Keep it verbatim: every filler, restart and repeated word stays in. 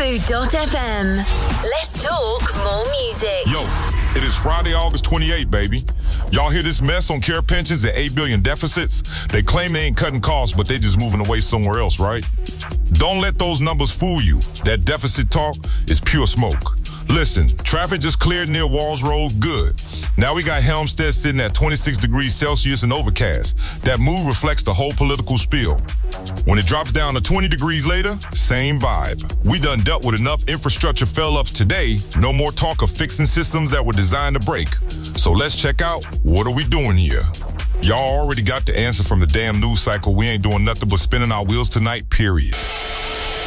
Boot dot f m. Let's talk more music. Yo, it is Friday, August twenty-eighth, baby. Y'all hear this mess on care pensions and eight billion deficits? They claim they ain't cutting costs, but they just moving away somewhere else, right? Don't let those numbers fool you. That deficit talk is pure smoke. Listen, traffic just cleared near Walls Road, good. Now we got Helmstead sitting at twenty-six degrees Celsius and overcast. That move reflects the whole political spill. When it drops down to twenty degrees later, same vibe. We done dealt with enough infrastructure fail-ups today. No more talk of fixing systems that were designed to break. So let's check out, what are we doing here? Y'all already got the answer from the damn news cycle. We ain't doing nothing but spinning our wheels tonight, period.